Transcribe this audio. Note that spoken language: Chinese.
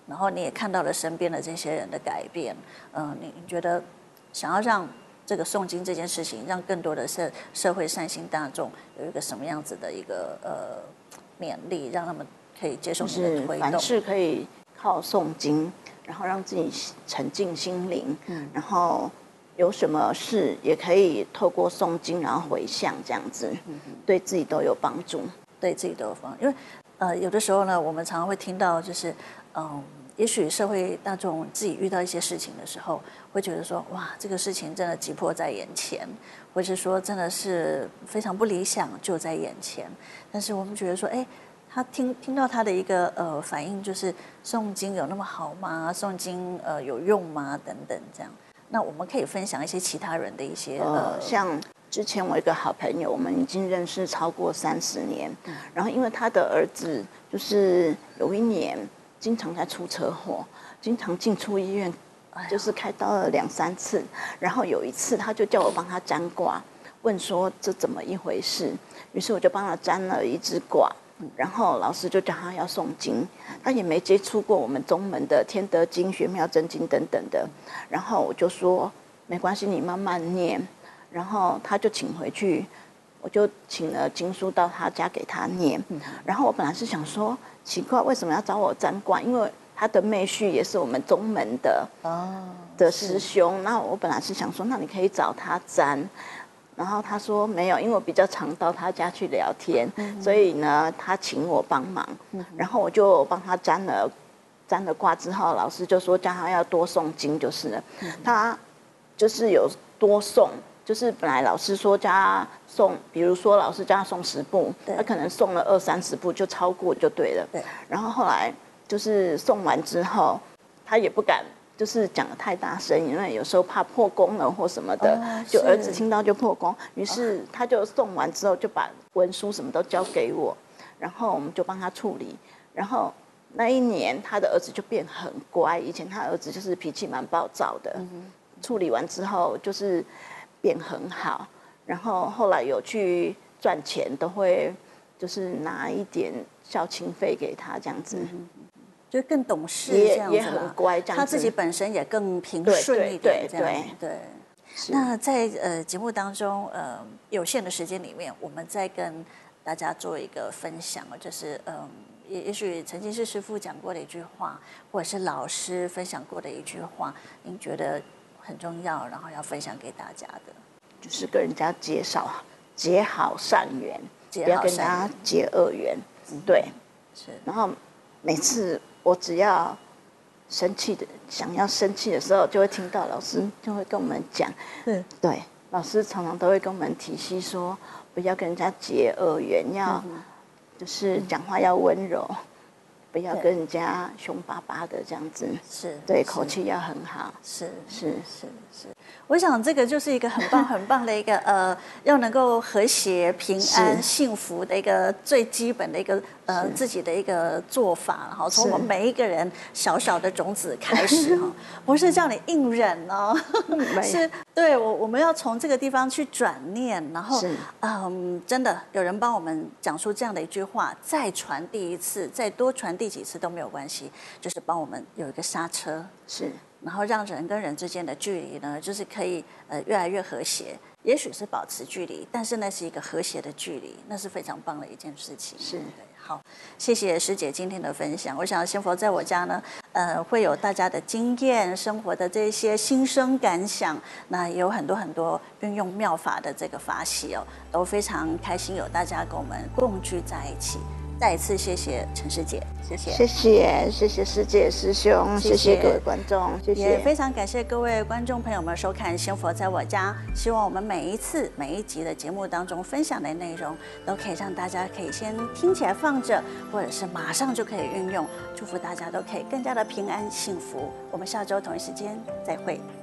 然后你也看到了身边的这些人的改变，你觉得想要让这个诵经这件事情，让更多的社会善心大众有一个什么样子的一个勉励，让他们可以接受你的推动？ 凡事可以靠诵经，然后让自己沉静心灵，然后有什么事也可以透过诵经，然后回向这样子，对自己都有帮助， 对自己都有帮助。因为有的时候呢，我们常常会听到，就是也许社会大众自己遇到一些事情的时候，会觉得说，哇，这个事情真的急迫在眼前，或者说真的是非常不理想，就在眼前。但是我们觉得说，哎，他听到他的一个反应，就是诵经有那么好吗？诵经有用吗？等等这样。那我们可以分享一些其他人的一些像之前我一个好朋友，我们已经认识超过30年，然后因为他的儿子就是有一年经常在出车祸，经常进出医院，就是开刀了2、3次，然后有一次他就叫我帮他占卦，问说这怎么一回事，于是我就帮他占了一支卦。然后老师就叫他要诵经，他也没接触过我们宗门的天德经、玄妙真经等等的。然后我就说没关系，你慢慢念。然后他就请回去，我就请了经书到他家给他念。然后我本来是想说，奇怪为什么要找我占卦？因为他的妹婿也是我们宗门的师兄。那我本来是想说，那你可以找他占。然后他说没有，因为我比较常到他家去聊天，所以呢，他请我帮忙。然后我就帮他占了卦之后，老师就说叫他要多诵经就是了。他就是有多诵，就是本来老师说叫他诵，比如说老师叫他诵10部，他可能诵了20、30部就超过就对了。然后后来就是诵完之后，他也不敢。就是讲得太大声，因为有时候怕破功了或什么的，就儿子听到就破功。于是他就送完之后，就把文书什么都交给我，然后我们就帮他处理。然后那一年他的儿子就变很乖，以前他儿子就是脾气蛮暴躁的，处理完之后就是变很好。然后后来有去赚钱，都会就是拿一点孝亲费给他这样子。 就更懂事这样子， 也很乖，这样子他自己本身也更平顺一点，这样对。那在节目当中，有限的时间里面，我们再跟大家做一个分享，就是也许曾经是师父讲过的一句话，或者是老师分享过的一句话，您觉得很重要，然后要分享给大家的， 就是跟人家结好善缘，不要跟人家结恶缘，对， 是。 然后每次我只要想要生气的时候，就会听到老师就会跟我们讲，对，老师常常都会跟我们提醒说，不要跟人家结恶缘，要就是讲话要温柔，不要跟人家凶巴巴的这样子，对，口气要很好，是。 我想这个就是一个很棒很棒的一个要能够和谐、平安、幸福的一个最基本的一个自己的一个做法，哈，从我们每一个人小小的种子开始哈，不是叫你硬忍哦，是对我们要从这个地方去转念，然后真的有人帮我们讲出这样的一句话，再传递一次，再多传递几次都没有关系，就是帮我们有一个刹车，是。然后让人跟人之间的距离呢，就是可以越来越和谐。也许是保持距离，但是那是一个和谐的距离，那是非常棒的一件事情。是，对，好，谢谢师姐今天的分享。我想仙佛在我家呢，会有大家的经验、生活的这些心声感想，那也有很多很多运用妙法的这个法喜哦，都非常开心有大家跟我们共聚在一起。再一次谢谢陈师姐，谢谢师姐师兄，谢谢各位观众，谢谢， 也非常感谢各位观众朋友们收看《仙佛在我家》。希望我们每一集的节目当中分享的内容，都可以让大家可以先听起来放着，或者是马上就可以运用。祝福大家都可以更加的平安幸福。我们下周同一时间再会。